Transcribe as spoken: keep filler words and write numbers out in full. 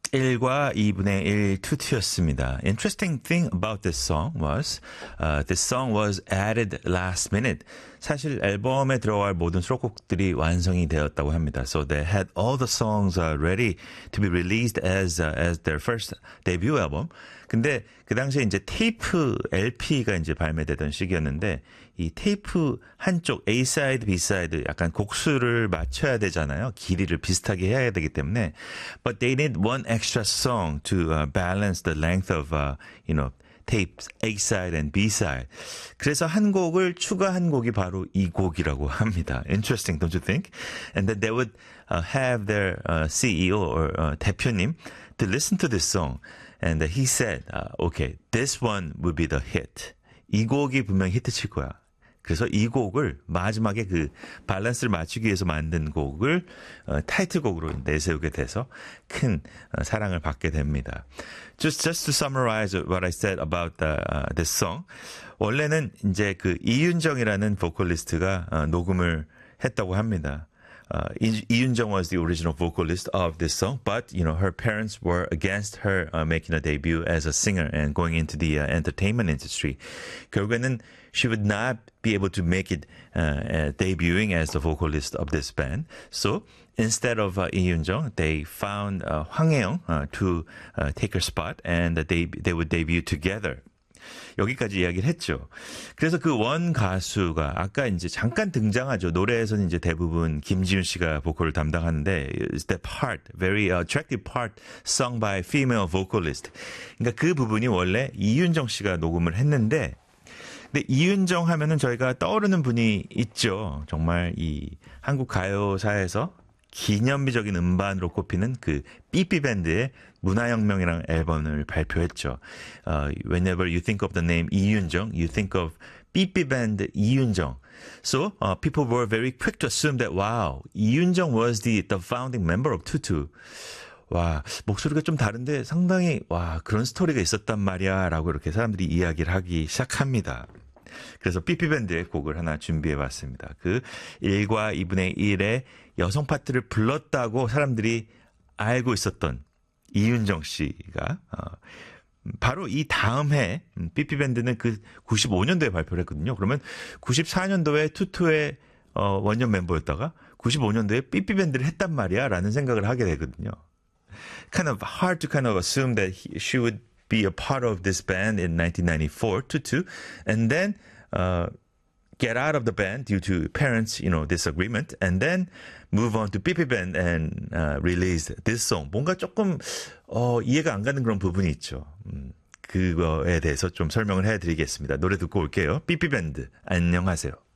일과 이분의 일 투투였습니다. Interesting thing about this song was uh, this song was added last minute. 사실 앨범에 들어갈 모든 수록곡들이 완성이 되었다고 합니다. So they had all the songs uh, ready to be released as uh, as their first debut album. 근데 그 당시에 이제 테이프 엘피가 이제 발매되던 시기였는데 이 테이프 한쪽 A 사이드, B 사이드 약간 곡수를 맞춰야 되잖아요. 길이를 비슷하게 해야 되기 때문에 but they need one extra song to uh, balance the length of uh, you know tapes A side and B side. 그래서 한 곡을 추가한 곡이 바로 이 곡이라고 합니다. Interesting, don't you think? And then they would uh, have their uh, C E O or uh, 대표님 to listen to this song. And he said, uh, okay, this one will be the hit. 이 곡이 분명히 히트 칠 거야. 그래서 이 곡을 마지막에 그 밸런스를 맞추기 위해서 만든 곡을 어, 타이틀곡으로 내세우게 돼서 큰 어, 사랑을 받게 됩니다. Just just to summarize what I said about the, uh, this song. 원래는 이제 그 이윤정이라는 보컬리스트가 어, 녹음을 했다고 합니다. Uh, 이윤정 was the original vocalist of this song, but you know her parents were against her uh, making a debut as a singer and going into the uh, entertainment industry. 결국에는 she would not be able to make it uh, uh, debuting as the vocalist of this band. So instead of uh, 이윤정, they found uh, 황혜영 uh, to uh, take her spot, and they they would debut together. 여기까지 이야기를 했죠. 그래서 그 원 가수가 아까 이제 잠깐 등장하죠. 노래에서는 이제 대부분 김지훈 씨가 보컬을 담당하는데 is that part, very attractive part sung by female vocalist. 그러니까 그 부분이 원래 이윤정 씨가 녹음을 했는데 근데 이윤정 하면은 저희가 떠오르는 분이 있죠. 정말 이 한국 가요사에서 기념비적인 음반으로 꼽히는 그 삐삐밴드의 문화혁명이라는 앨범을 발표했죠. Uh, whenever you think of the name 이윤정, you think of 삐삐밴드 이윤정. So uh, people were very quick to assume that wow, 이윤정 was the the founding member of 투투. 와, 목소리가 좀 다른데 상당히 와 그런 스토리가 있었단 말이야라고 이렇게 사람들이 이야기를 하기 시작합니다. 그래서 삐삐밴드의 곡을 하나 준비해봤습니다. 그 일과 이분의 일의 여성 파트를 불렀다고 사람들이 알고 있었던 이윤정 씨가 어, 바로 이 다음 해 삐삐밴드는 그 구십오 년도에 발표를 했거든요. 그러면 구십사 년도에 투투의 어, 원년 멤버였다가 구십오 년도에 삐삐밴드를 했단 말이야 라는 생각을 하게 되거든요. Kind of hard to kind of assume that he, she would be a part of this band in nineteen ninety-four, 투투, and then uh, get out of the band due to parents, you know, disagreement, and then move on to 삐삐밴드 and uh, release this song. 뭔가 조금 어, 이해가 안 가는 그런 부분이 있죠. 음, 그거에 대해서 좀 설명을 해드리겠습니다. 노래 듣고 올게요. 삐삐밴드 안녕하세요.